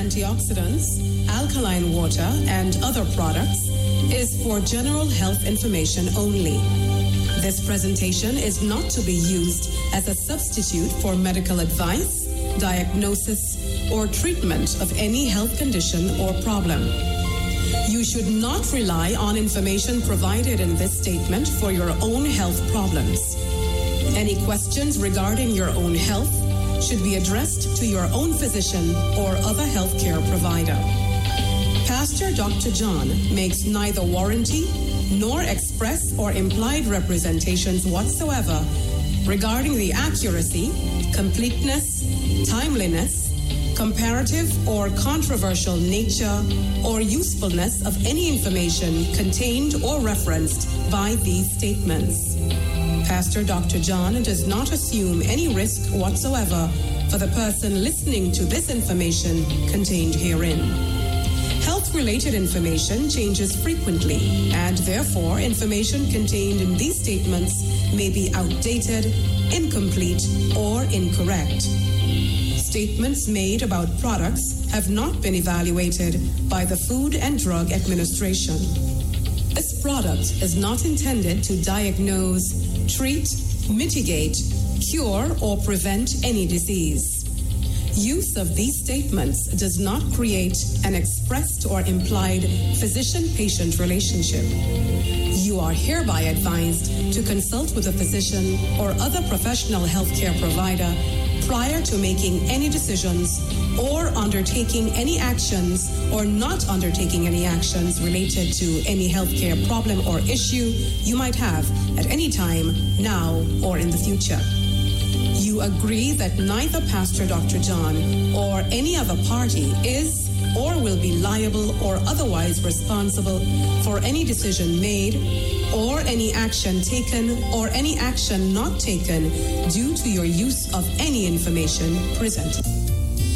antioxidants, alkaline water, and other products is for general health information only. This presentation is not to be used as a substitute for medical advice, diagnosis, or treatment of any health condition or problem. You should not rely on information provided in this statement for your own health problems. Any questions regarding your own health should be addressed to your own physician or other healthcare provider. Pastor Dr. John makes neither warranty nor express or implied representations whatsoever regarding the accuracy, completeness, timeliness, comparative or controversial nature or usefulness of any information contained or referenced by these statements. Pastor Dr. John does not assume any risk whatsoever for the person listening to this information contained herein. Health-related information changes frequently, and therefore information contained in these statements may be outdated, incomplete, or incorrect. Statements made about products have not been evaluated by the Food and Drug Administration. This product is not intended to diagnose, treat, mitigate, cure, or prevent any disease. Use of these statements does not create an expressed or implied physician-patient relationship. You are hereby advised to consult with a physician or other professional healthcare provider prior to making any decisions or undertaking any actions or not undertaking any actions related to any healthcare problem or issue you might have at any time, now or in the future. You agree that neither Pastor Dr. John or any other party is or will be liable or otherwise responsible for any decision made or any action taken or any action not taken due to your use of any information presented.